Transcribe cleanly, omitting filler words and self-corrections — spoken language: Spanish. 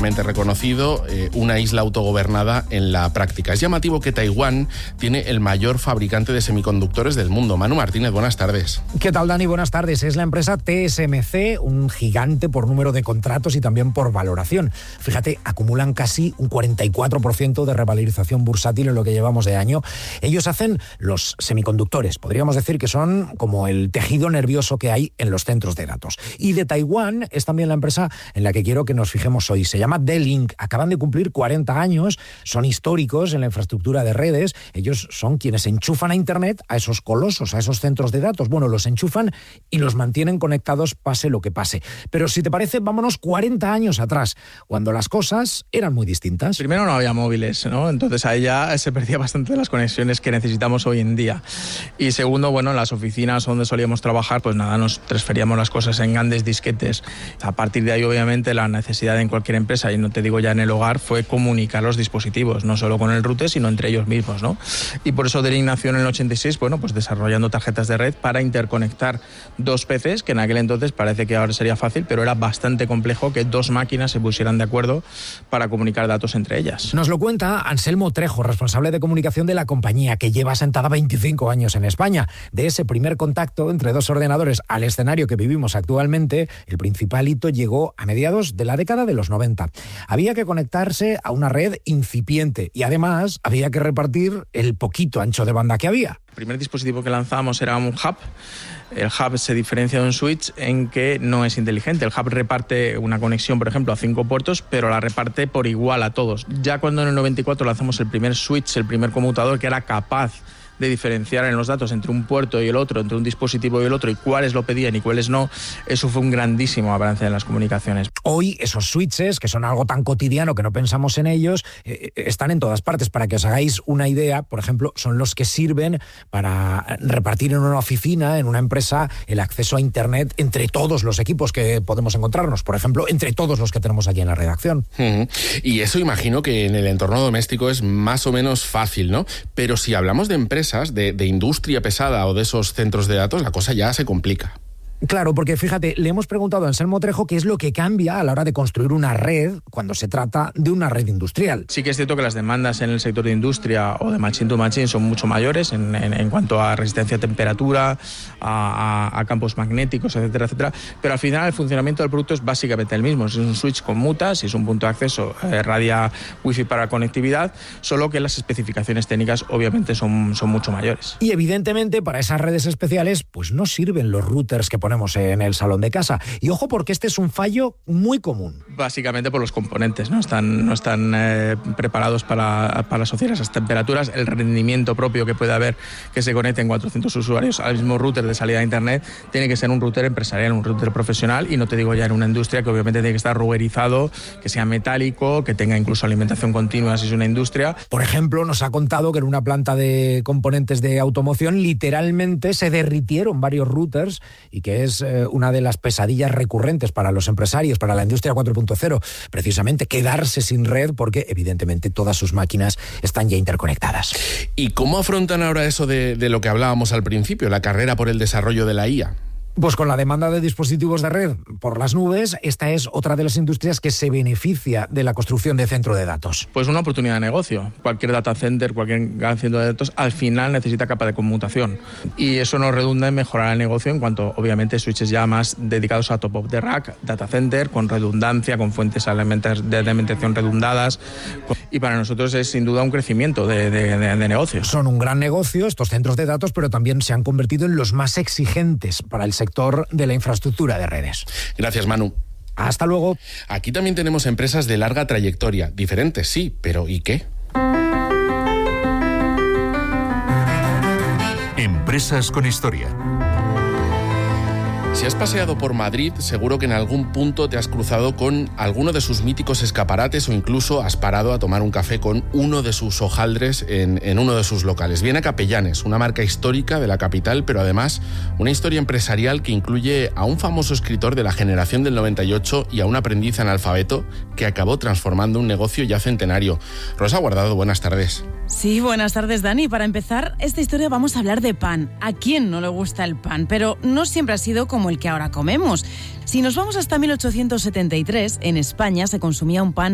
mundialmente reconocido, una isla autogobernada en la práctica. Es llamativo que Taiwán tiene el mayor fabricante de semiconductores del mundo. Manu Martínez, buenas tardes. ¿Qué tal, Dani? Buenas tardes. Es la empresa TSMC, un gigante por número de contratos y también por valoración. Fíjate, acumulan casi un 44% de revalorización bursátil en lo que llevamos de año. Ellos hacen los semiconductores. Podríamos decir que son como el tejido nervioso que hay en los centros de datos. Y de Taiwán es también la empresa en la que quiero que nos fijemos hoy. Se llama D-Link. Acaban de cumplir 40 años. Son históricos en la infraestructura de redes. Ellos son quienes enchufan a Internet a esos colosos, a esos centros de datos. Bueno, los enchufan y los mantienen conectados pase lo que pase. Pero si te parece, vámonos 40 años atrás, cuando las cosas eran muy distintas. Primero no había móviles, ¿no? Entonces ahí ya se perdía bastante de las conexiones que necesitamos hoy en día. Y segundo, bueno, en las oficinas donde solíamos trabajar, pues nada, nos transferíamos las cosas en grandes disquetes. A partir de ahí, obviamente, la necesidad en cualquier empresa, y no te digo ya en el hogar, fue comunicar los dispositivos, no solo con el router, sino entre ellos mismos, ¿no? Y por eso D-Link nació en el 86, bueno, pues desarrollando tarjetas de red para interconectar dos PCs, que en aquel entonces parece que ahora sería fácil, pero era bastante complejo que dos máquinas se pusieran de acuerdo para comunicar datos entre ellas. Nos lo cuenta Anselmo Trejo, responsable de comunicación de la compañía, que lleva sentada 25 años en España. De ese primer contacto entre dos ordenadores al escenario que vivimos actualmente, el principal hito llegó a mediados de la década de los 90. Había que conectarse a una red incipiente y además había que repartir el poquito ancho de banda que había. El primer dispositivo que lanzamos era un hub. El hub se diferencia de un switch en que no es inteligente. El hub reparte una conexión, por ejemplo, a 5 puertos, pero la reparte por igual a todos. Ya cuando en el 94 lanzamos el primer switch, el primer conmutador que era capaz de diferenciar en los datos entre un puerto y el otro, entre un dispositivo y el otro, y cuáles lo pedían y cuáles no, eso fue un grandísimo avance en las comunicaciones. Hoy esos switches, que son algo tan cotidiano que no pensamos en ellos, están en todas partes. Para que os hagáis una idea, por ejemplo, son los que sirven para repartir en una oficina, en una empresa, el acceso a Internet entre todos los equipos que podemos encontrarnos. Por ejemplo, entre todos los que tenemos aquí en la redacción. Y eso imagino que en el entorno doméstico es más o menos fácil, ¿no? Pero si hablamos de empresas, de industria pesada o de esos centros de datos, la cosa ya se complica. Claro, porque fíjate, le hemos preguntado a Anselmo Trejo qué es lo que cambia a la hora de construir una red cuando se trata de una red industrial. Sí que es cierto que las demandas en el sector de industria o de machine to machine son mucho mayores en cuanto a resistencia a temperatura, a campos magnéticos, etcétera, etcétera. Pero al final el funcionamiento del producto es básicamente el mismo. Si es un switch conmuta, si es un punto de acceso, radia wifi para conectividad, solo que las especificaciones técnicas obviamente son mucho mayores. Y evidentemente para esas redes especiales pues no sirven los routers que ponemos en el salón de casa. Y ojo, porque este es un fallo muy común. Básicamente por los componentes, no están preparados para asociar esas temperaturas. El rendimiento propio que puede haber que se conecten 400 usuarios al mismo router de salida a Internet tiene que ser un router empresarial, un router profesional, y no te digo ya en una industria que obviamente tiene que estar rugerizado, que sea metálico, que tenga incluso alimentación continua si es una industria. Por ejemplo, nos ha contado que en una planta de componentes de automoción literalmente se derritieron varios routers y que es una de las pesadillas recurrentes para los empresarios, para la industria 4.0, precisamente quedarse sin red porque evidentemente todas sus máquinas están ya interconectadas. ¿Y cómo afrontan ahora eso de lo que hablábamos al principio, la carrera por el desarrollo de la IA? Pues con la demanda de dispositivos de red por las nubes, esta es otra de las industrias que se beneficia de la construcción de centro de datos. Pues una oportunidad de negocio. Cualquier data center, cualquier gran centro de datos, al final necesita capa de conmutación. Y eso nos redunda en mejorar el negocio en cuanto, obviamente, switches ya más dedicados a top of the rack, data center, con redundancia, con fuentes de alimentación redundadas. Y para nosotros es sin duda un crecimiento de negocios. Son un gran negocio estos centros de datos, pero también se han convertido en los más exigentes para el sector de la infraestructura de redes. Gracias, Manu. Hasta luego. Aquí también tenemos empresas de larga trayectoria, diferentes sí, pero ¿y qué? Empresas con historia. Si has paseado por Madrid, seguro que en algún punto te has cruzado con alguno de sus míticos escaparates o incluso has parado a tomar un café con uno de sus hojaldres en uno de sus locales. Viene a Capellanes, una marca histórica de la capital, pero además una historia empresarial que incluye a un famoso escritor de la generación del 98 y a un aprendiz analfabeto que acabó transformando un negocio ya centenario. Rosa Guardado, buenas tardes. Sí, buenas tardes, Dani. Para empezar esta historia vamos a hablar de pan. ¿A quién no le gusta el pan? Pero no siempre ha sido como el que ahora comemos. Si nos vamos hasta 1873, en España se consumía un pan